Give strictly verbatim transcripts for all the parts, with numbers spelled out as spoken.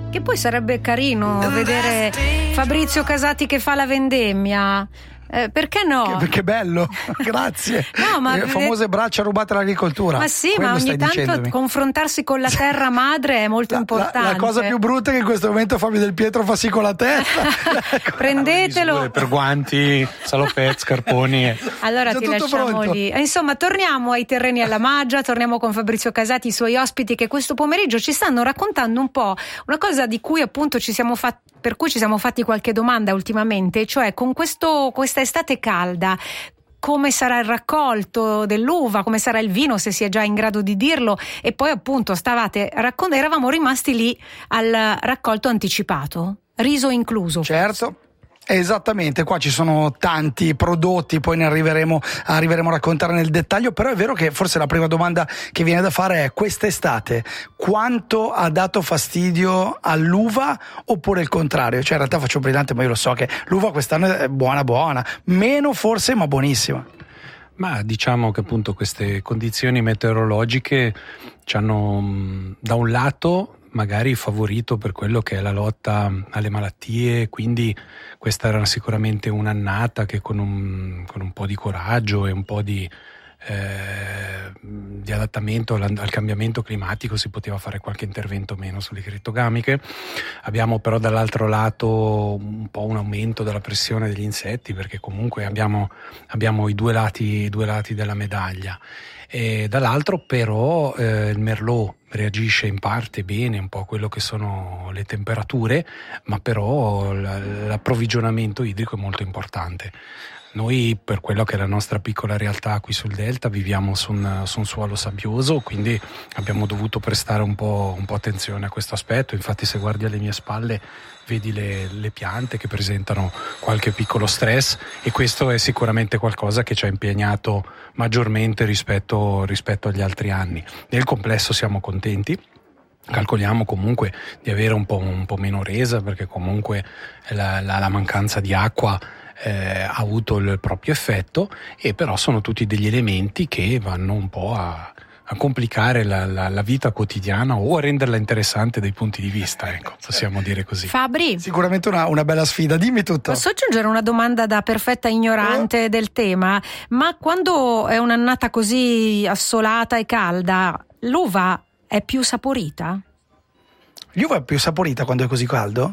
Che poi sarebbe carino vedere Fabrizio Casati che fa la vendemmia. Eh, perché no? Che, che bello, grazie. No, ma le famose braccia rubate all'agricoltura. Ma sì, Quello ma ogni tanto dicendomi. Confrontarsi con la terra madre è molto la, importante. La, la cosa più brutta è che in questo momento Fabio Del Pietro fa sì con la testa. Prendetelo per guanti, salopette, scarponi. Allora Già ti tutto lasciamo pronto. lì. Insomma, torniamo ai terreni alla Maggia, torniamo con Fabrizio Casati, i suoi ospiti, che questo pomeriggio ci stanno raccontando un po' una cosa di cui appunto ci siamo fatti per cui ci siamo fatti qualche domanda ultimamente, cioè con questo questa estate calda come sarà il raccolto dell'uva, come sarà il vino, se si è già in grado di dirlo, e poi appunto stavate raccont- eravamo rimasti lì al raccolto anticipato, riso incluso. Certo. Esattamente, qua ci sono tanti prodotti, poi ne arriveremo, arriveremo a raccontare nel dettaglio, però è vero che forse la prima domanda che viene da fare è: quest'estate quanto ha dato fastidio all'uva oppure il contrario? Cioè in realtà faccio un brillante, ma io lo so che l'uva quest'anno è buona buona, meno forse ma buonissima. Ma diciamo che appunto queste condizioni meteorologiche ci hanno da un lato magari favorito per quello che è la lotta alle malattie, quindi questa era sicuramente un'annata che con un, con un po' di coraggio e un po' di, eh, di adattamento al, al cambiamento climatico si poteva fare qualche intervento meno sulle crittogamiche. Abbiamo però dall'altro lato un po' un aumento della pressione degli insetti, perché comunque abbiamo, abbiamo i due lati, i due lati della medaglia. E dall'altro però eh, il Merlot reagisce in parte bene un po' a quello che sono le temperature, ma però l- l'approvvigionamento idrico è molto importante. Noi, per quello che è la nostra piccola realtà qui sul Delta, viviamo su un, su un suolo sabbioso, quindi abbiamo dovuto prestare un po', un po' attenzione a questo aspetto. Infatti se guardi alle mie spalle vedi le, le piante che presentano qualche piccolo stress, e questo è sicuramente qualcosa che ci ha impegnato maggiormente rispetto, rispetto agli altri anni. Nel complesso siamo contenti. Calcoliamo comunque di avere un po', un po' meno resa, perché comunque la, la, la mancanza di acqua Eh, ha avuto il proprio effetto, e però sono tutti degli elementi che vanno un po' a, a complicare la, la, la vita quotidiana o a renderla interessante dai punti di vista, ecco, possiamo dire così. Fabri, Sicuramente una, una bella sfida, dimmi tutto. posso aggiungere una domanda da perfetta ignorante eh? del tema? Ma quando è un'annata così assolata e calda, l'uva è più saporita? L'uva è più saporita quando è così caldo?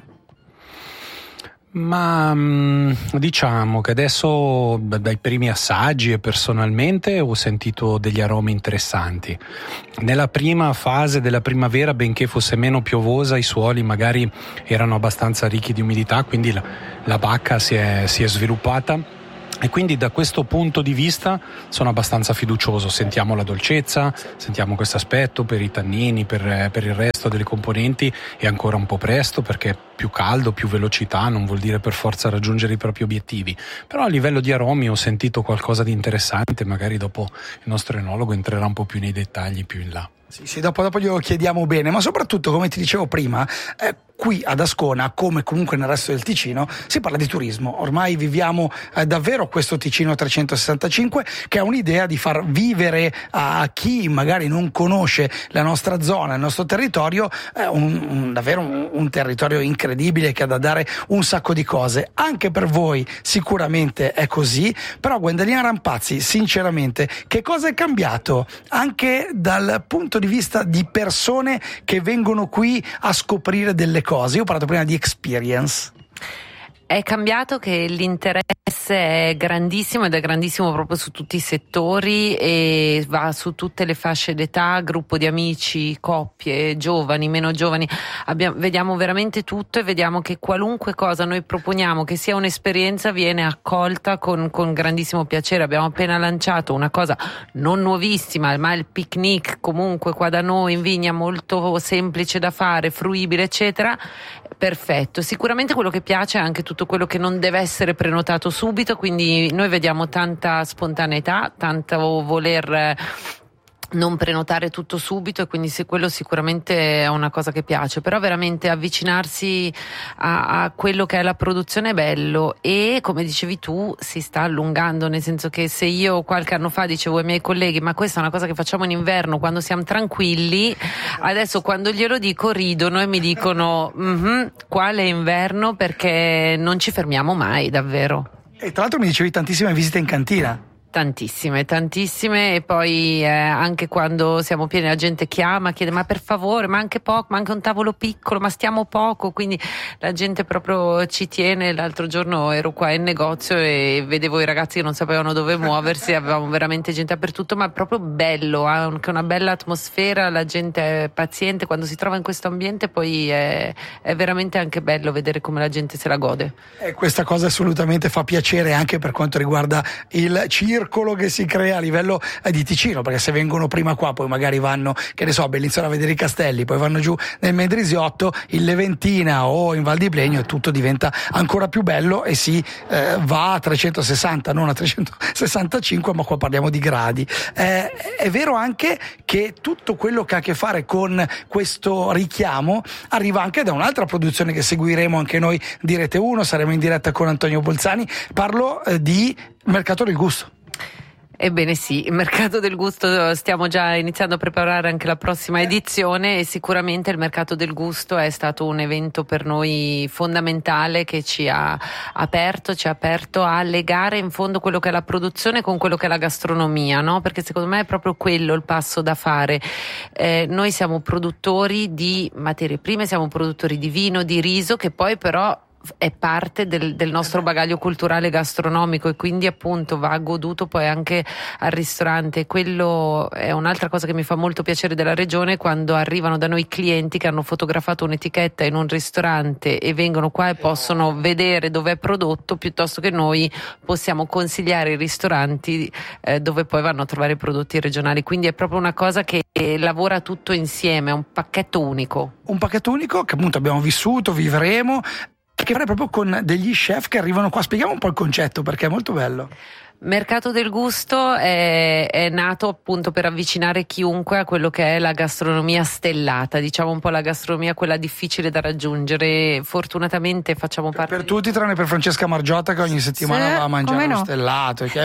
Ma diciamo che adesso dai primi assaggi e personalmente ho sentito degli aromi interessanti. Nella prima fase della primavera, benché fosse meno piovosa, i suoli magari erano abbastanza ricchi di umidità, quindi la, la bacca si è, si è sviluppata. E quindi da questo punto di vista sono abbastanza fiducioso, sentiamo la dolcezza, sentiamo questo aspetto per i tannini, per, per il resto delle componenti è ancora un po' presto, perché più caldo, più velocità non vuol dire per forza raggiungere i propri obiettivi, però a livello di aromi ho sentito qualcosa di interessante, magari dopo il nostro enologo entrerà un po' più nei dettagli più in là. Sì, sì, dopo, dopo glielo chiediamo bene, ma soprattutto, come ti dicevo prima, eh, qui ad Ascona, come comunque nel resto del Ticino, si parla di turismo. Ormai viviamo eh, davvero questo Ticino trecentosessantacinque, che ha un'idea di far vivere a chi magari non conosce la nostra zona, il nostro territorio, eh, un, un, davvero un, un territorio incredibile che ha da dare un sacco di cose. Anche per voi sicuramente è così, però Gwendalina Rampazzi, sinceramente, che cosa è cambiato anche dal punto di vista di persone che vengono qui a scoprire delle cose? Io ho parlato prima di experience. È cambiato che l'interesse è grandissimo, ed è grandissimo proprio su tutti i settori, e va su tutte le fasce d'età, gruppo di amici, coppie, giovani, meno giovani. Abbiamo, vediamo veramente tutto, e vediamo che qualunque cosa noi proponiamo che sia un'esperienza viene accolta con, con grandissimo piacere. Abbiamo appena lanciato una cosa non nuovissima, ma il picnic comunque qua da noi in vigna, molto semplice da fare, fruibile eccetera. Perfetto, sicuramente quello che piace è anche tutto quello che non deve essere prenotato subito, quindi noi vediamo tanta spontaneità, tanto voler non prenotare tutto subito, e quindi se quello sicuramente è una cosa che piace, però veramente avvicinarsi a, a quello che è la produzione è bello, e come dicevi tu si sta allungando, nel senso che se io qualche anno fa dicevo ai miei colleghi ma questa è una cosa che facciamo in inverno quando siamo tranquilli, adesso quando glielo dico ridono e mi dicono mm-hmm, quale inverno, perché non ci fermiamo mai davvero. E tra l'altro mi dicevi tantissime visite in cantina. Tantissime, tantissime, e poi eh, anche quando siamo pieni la gente chiama, chiede ma per favore, ma anche poco, ma anche un tavolo piccolo, ma stiamo poco, quindi la gente proprio ci tiene. L'altro giorno ero qua in negozio e vedevo i ragazzi che non sapevano dove muoversi, avevamo veramente gente dappertutto, ma è proprio bello, ha anche una bella atmosfera, la gente è paziente, quando si trova in questo ambiente poi è, è veramente anche bello vedere come la gente se la gode. E questa cosa assolutamente fa piacere anche per quanto riguarda il circolo che si crea a livello eh, di Ticino, perché se vengono prima qua poi magari vanno, che ne so, a Bellinzona a vedere i castelli, poi vanno giù nel Mendrisiotto, in Leventina o in Val di Blegno, e tutto diventa ancora più bello e si eh, va a trecentosessanta, non a trecentosessantacinque, ma qua parliamo di gradi. Eh, è vero anche che tutto quello che ha a che fare con questo richiamo arriva anche da un'altra produzione che seguiremo anche noi di Rete uno, saremo in diretta con Antonio Bolzani, parlo eh, di Mercato del Gusto. Ebbene sì, il Mercato del Gusto stiamo già iniziando a preparare anche la prossima edizione, e sicuramente il Mercato del Gusto è stato un evento per noi fondamentale che ci ha aperto, ci ha aperto a legare in fondo quello che è la produzione con quello che è la gastronomia, no? Perché secondo me è proprio quello il passo da fare. Eh, noi siamo produttori di materie prime, siamo produttori di vino, di riso, che poi però è parte del, del nostro bagaglio culturale gastronomico, e quindi appunto va goduto poi anche al ristorante. Quello è un'altra cosa che mi fa molto piacere della regione, quando arrivano da noi clienti che hanno fotografato un'etichetta in un ristorante e vengono qua e possono vedere dove è prodotto, piuttosto che noi possiamo consigliare i ristoranti eh, dove poi vanno a trovare i prodotti regionali. Quindi è proprio una cosa che lavora tutto insieme, è un pacchetto unico. Un pacchetto unico che appunto abbiamo vissuto, vivremo, che fare proprio con degli chef che arrivano qua. Spieghiamo un po' il concetto, perché è molto bello. Mercato del Gusto è, è nato appunto per avvicinare chiunque a quello che è la gastronomia stellata, diciamo un po' la gastronomia quella difficile da raggiungere. Fortunatamente facciamo parte per, per di... tutti, tranne per Francesca Margiotta che ogni settimana sì, va a mangiare no? lo stellato che...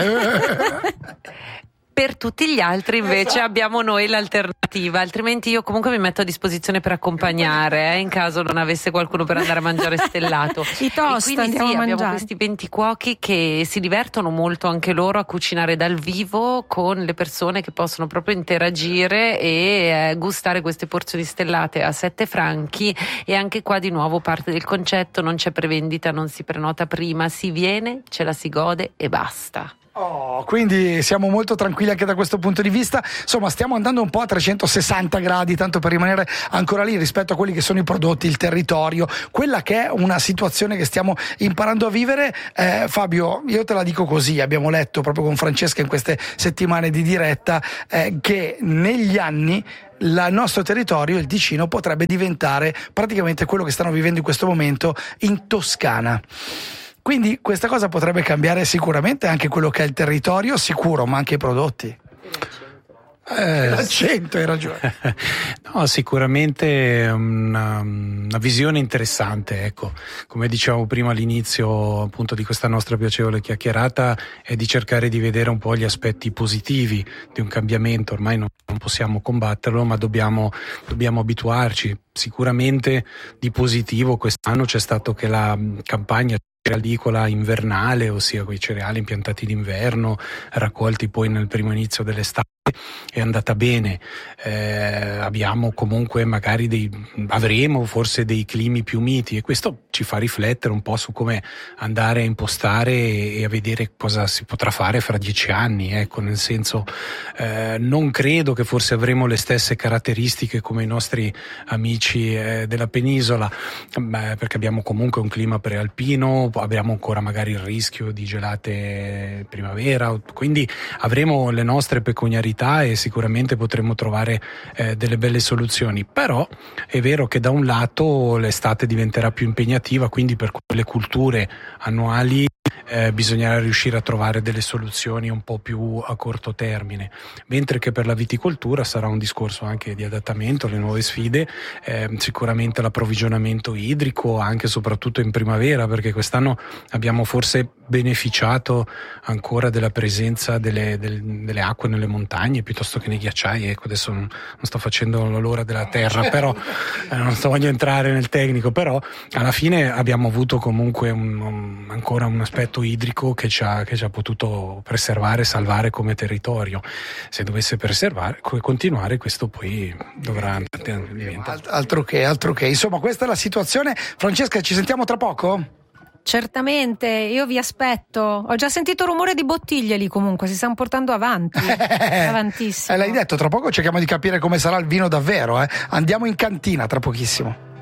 Per tutti gli altri invece esatto. Abbiamo noi l'alternativa, altrimenti io comunque mi metto a disposizione per accompagnare eh, in caso non avesse qualcuno per andare a mangiare stellato. I toast, e quindi andiamo sì, a abbiamo mangiare. questi venti cuochi che si divertono molto anche loro a cucinare dal vivo con le persone, che possono proprio interagire e eh, gustare queste porzioni stellate a sette franchi. E anche qua di nuovo parte del concetto: non c'è prevendita, non si prenota prima, si viene, ce la si gode e basta. Oh, quindi siamo molto tranquilli anche da questo punto di vista. Insomma, stiamo andando un po' a trecentosessanta gradi, tanto per rimanere ancora lì rispetto a quelli che sono i prodotti, il territorio, quella che è una situazione che stiamo imparando a vivere. eh, Fabio, io te la dico così: abbiamo letto proprio con Francesca in queste settimane di diretta eh, che negli anni il nostro territorio, il Ticino, potrebbe diventare praticamente quello che stanno vivendo in questo momento in Toscana. Quindi questa cosa potrebbe cambiare sicuramente anche quello che è il territorio, sicuro, ma anche i prodotti. Eh, l'accento, hai ragione. No, sicuramente una, una visione interessante, ecco. Come dicevamo prima all'inizio appunto di questa nostra piacevole chiacchierata, è di cercare di vedere un po' gli aspetti positivi di un cambiamento. Ormai non, non possiamo combatterlo, ma dobbiamo, dobbiamo abituarci. Sicuramente di positivo quest'anno c'è stato che la campagna cerealicola invernale, ossia quei cereali impiantati d'inverno, raccolti poi nel primo inizio dell'estate, è andata bene. Eh, abbiamo comunque magari dei, avremo forse dei climi più miti, e questo ci fa riflettere un po' su come andare a impostare e, e a vedere cosa si potrà fare fra dieci anni, ecco, nel senso eh, non credo che forse avremo le stesse caratteristiche come i nostri amici eh, della penisola, beh, perché abbiamo comunque un clima prealpino, abbiamo ancora magari il rischio di gelate primavera, quindi avremo le nostre peculiarità e sicuramente potremo trovare eh, delle belle soluzioni. Però è vero che da un lato l'estate diventerà più impegnativa, quindi per quelle culture annuali eh, bisognerà riuscire a trovare delle soluzioni un po' più a corto termine, mentre che per la viticoltura sarà un discorso anche di adattamento alle nuove sfide, eh, sicuramente l'approvvigionamento idrico anche e soprattutto in primavera, perché quest'anno abbiamo forse beneficiato ancora della presenza delle, delle, delle acque nelle montagne piuttosto che nei ghiacciai. Ecco, adesso non, non sto facendo l'ora della terra, però eh, non sto voglio entrare nel tecnico, però alla fine abbiamo avuto comunque un, un, ancora un aspetto idrico che ci ha, che ci ha potuto preservare, salvare come territorio. Se dovesse preservare, continuare, questo poi dovrà diventare. Altro che, altro che. Insomma, questa è la situazione. Francesca, ci sentiamo tra poco? Certamente, io vi aspetto. Ho già sentito rumore di bottiglie lì, comunque si stanno portando avanti. Avantissimo. Eh, l'hai detto, tra poco cerchiamo di capire come sarà il vino davvero, eh. Andiamo in cantina tra pochissimo.